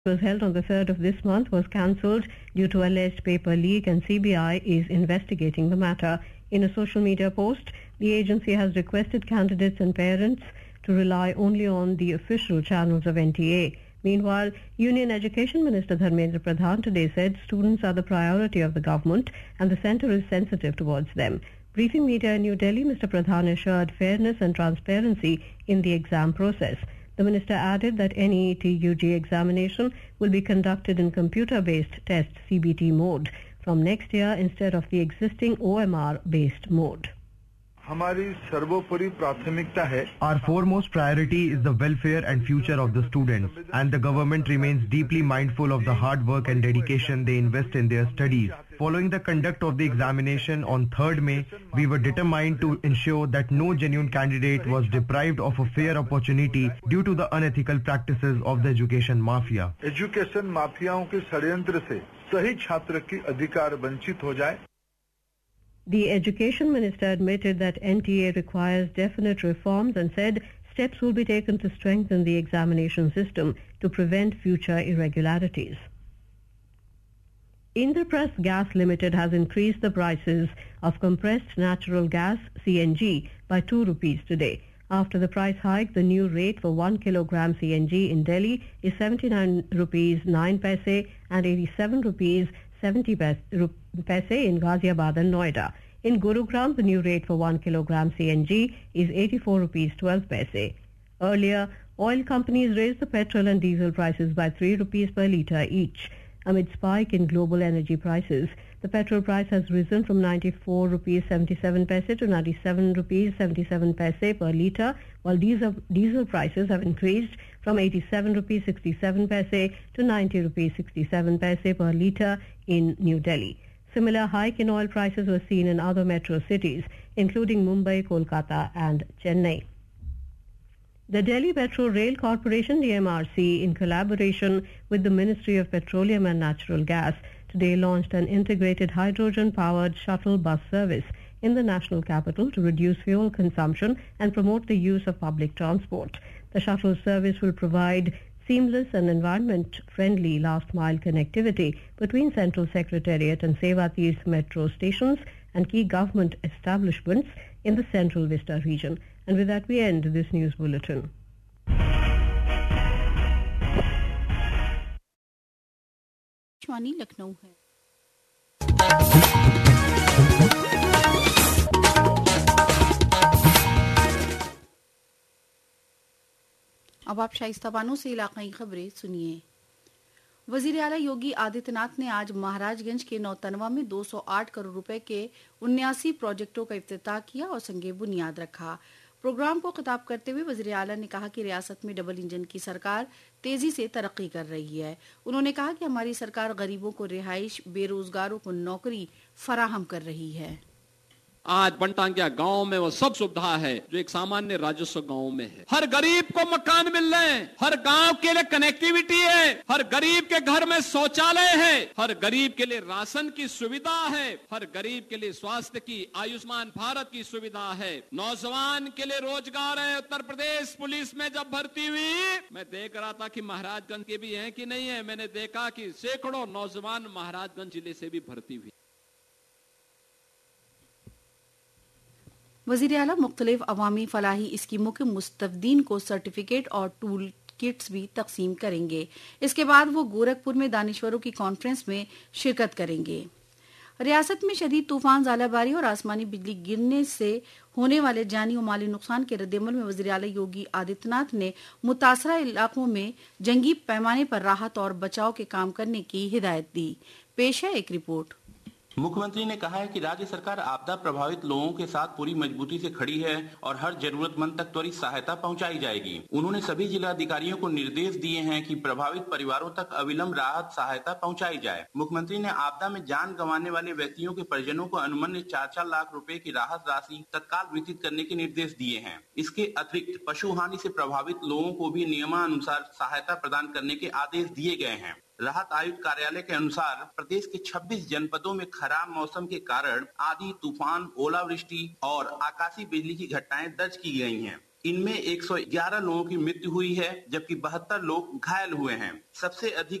was held on the 3rd of this month was cancelled due to alleged paper leak, and CBI is investigating the matter. In a social media post, the agency has requested candidates and parents to rely only on the official channels of NTA. Meanwhile, Union Education Minister Dharmendra Pradhan today said students are the priority of the government and the centre is sensitive towards them. Briefing media in New Delhi, Mr. Pradhan assured fairness and transparency in the exam process. The minister added that NEET UG examination will be conducted in computer-based test CBT mode from next year instead of the existing OMR-based mode. हमारी सर्वोपरि प्राथमिकता है. Our foremost priority is the welfare and future of the students, and the government remains deeply mindful of the hard work and dedication they invest in their studies. Following the conduct of the examination on 3rd May, we were determined to ensure that no genuine candidate was deprived of a fair opportunity due to the unethical practices of the education mafia. Education माफियाओं के षड्यंत्र से सही छात्र की अधिकार वंचित हो जाए. The Education Minister admitted that NTA requires definite reforms and said steps will be taken to strengthen the examination system to prevent future irregularities. Indraprastha Gas Limited has increased the prices of compressed natural gas (CNG) by 2 rupees today. After the price hike, the new rate for 1 kilogram CNG in Delhi is 79 rupees 9 paise and 87 rupees 70 paise in Ghaziabad and Noida. In Gurugram, the new rate for 1 kilogram CNG is 84 rupees 12 paise. Earlier, oil companies raised the petrol and diesel prices by 3 rupees per litre each. Amid spike in global energy prices, the petrol price has risen from 94 rupees 77 paise to 97 rupees 77 paise per litre, while diesel prices have increased from 87 rupees 67 paise to 90 rupees 67 paise per litre in New Delhi. Similar hike in oil prices was seen in other metro cities, including Mumbai, Kolkata and Chennai. The Delhi Metro Rail Corporation DMRC, in collaboration with the Ministry of Petroleum and Natural Gas, today launched an integrated hydrogen-powered shuttle bus service in the national capital to reduce fuel consumption and promote the use of public transport. The shuttle service will provide seamless and environment-friendly last-mile connectivity between Central Secretariat and Sevatirth metro stations and key government establishments in the Central Vista region. And with that, we end this news bulletin. Lucknow है. अब आप शाइस्ता बानो से इलाकाई खबरें सुनिए. वजीर आला योगी आदित्यनाथ ने आज महाराजगंज के नौतनवा में 208 करोड़ रुपए के 79 प्रोजेक्टों का इफ्तिताह किया और संगे बुनियाद रखा. प्रोग्राम को खिताब करते हुए वजीर आला ने कहा कि रियासत में डबल इंजन की सरकार तेजी से तरक्की कर रही है. उन्होंने कहा कि हमारी सरकार गरीबों को रिहाइश, बेरोजगारों को नौकरी फराहम कर रही है. आज बनटांगिया गांव में वो सब सुविधा है जो एक सामान्य राजस्व गांव में है. हर गरीब को मकान मिल रहे हैं, हर गांव के लिए कनेक्टिविटी है, हर गरीब के घर में शौचालय है, हर गरीब के लिए राशन की सुविधा है, हर गरीब के लिए स्वास्थ्य की, आयुष्मान भारत की सुविधा है. नौजवान के लिए रोजगार है. उत्तर प्रदेश पुलिस में जब भर्ती हुई, मैं देख रहा था कि महाराजगंज के भी हैं कि नहीं है. मैंने देखा कि सैकड़ों नौजवान महाराजगंज जिले से भी भर्ती हुई. वजीर आला मुख्तलिफ अवामी फलाही स्कीमों के मुस्तफदीन को सर्टिफिकेट और टूल किट्स भी तकसीम करेंगे. इसके बाद वो गोरखपुर में दानिश्वरों की कॉन्फ्रेंस में शिरकत करेंगे. रियासत में शदीद तूफान, ज़ालाबारी और आसमानी बिजली गिरने से होने वाले जानी और माली नुकसान के रद्देअमल में वजीर आला योगी आदित्यनाथ ने मुतासरा इलाकों में जंगी पैमाने पर राहत और बचाव के काम करने की हिदायत दी. पेश है एक रिपोर्ट. मुख्यमंत्री ने कहा है कि राज्य सरकार आपदा प्रभावित लोगों के साथ पूरी मजबूती से खड़ी है और हर जरूरतमंद तक त्वरित सहायता पहुंचाई जाएगी. उन्होंने सभी जिलाधिकारियों को निर्देश दिए हैं कि प्रभावित परिवारों तक अविलंब राहत सहायता पहुंचाई जाए. मुख्यमंत्री ने आपदा में जान गंवाने वाले व्यक्तियों के परिजनों को अनुमन्य 4-4 लाख रुपए की राहत राशि तत्काल वितरित करने के निर्देश दिए हैं. इसके अतिरिक्त पशु हानि से प्रभावित लोगों को भी नियमानुसार सहायता प्रदान करने के आदेश दिए गए हैं. राहत आयुक्त कार्यालय के अनुसार प्रदेश के 26 जनपदों में खराब मौसम के कारण आंधी, तूफान, ओलावृष्टि और आकाशीय बिजली की घटनाएं दर्ज की गई हैं. इनमें 111 लोगों की मृत्यु हुई है, जबकि 72 लोग घायल हुए हैं। सबसे अधिक